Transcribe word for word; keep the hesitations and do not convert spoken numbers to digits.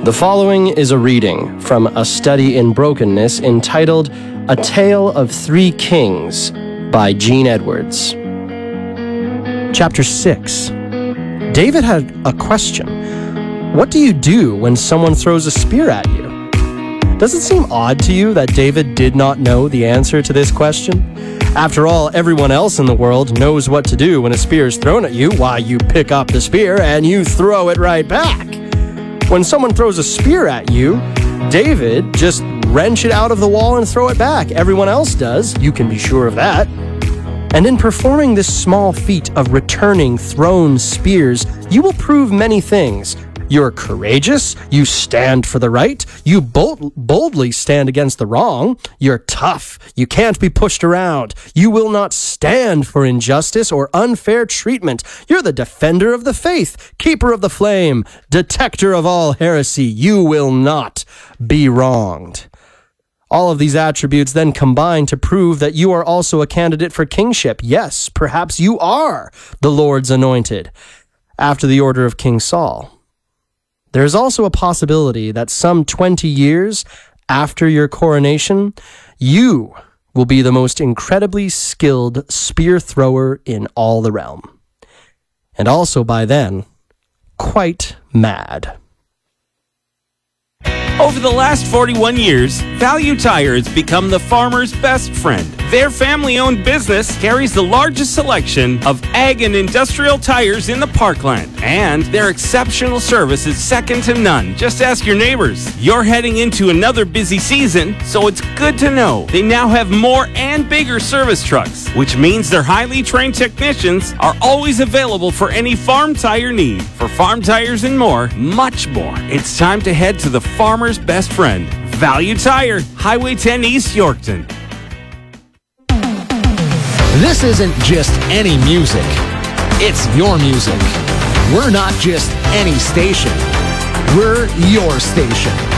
The following is a reading from A Study in Brokenness entitled A Tale of Three Kings by Gene Edwards. Chapter six. David had a question. What do you do when someone throws a spear at you? Does it seem odd to you that David did not know the answer to this question? After all, everyone else in the world knows what to do when a spear is thrown at you. Why, you pick up the spear and you throw it right back. When someone throws a spear at you, David just wrench it out of the wall and throw it back. Everyone else does, you can be sure of that. And in performing this small feat of returning thrown spears, you will prove many things. You're courageous, you stand for the right, you bold, boldly stand against the wrong, you're tough, you can't be pushed around, you will not stand for injustice or unfair treatment, you're the defender of the faith, keeper of the flame, detector of all heresy, you will not be wronged. All of these attributes then combine to prove that you are also a candidate for kingship. Yes, perhaps you are the Lord's anointed, after the order of King Saul. There is also a possibility that some twenty years after your coronation, you will be the most incredibly skilled spear thrower in all the realm. And also by then, quite mad. Over the last forty-one years, Value Tire has become the farmer's best friend. Their family-owned business carries the largest selection of ag and industrial tires in the Parkland, and their exceptional service is second to none. Just ask your neighbors. You're heading into another busy season, so it's good to know they now have more and bigger service trucks, which means their highly trained technicians are always available for any farm tire need. For farm tires and more, much more, it's time to head to the farmer's best friend, Value Tire, Highway ten East Yorkton. This isn't just any music. It's your music. We're not just any station. We're your station.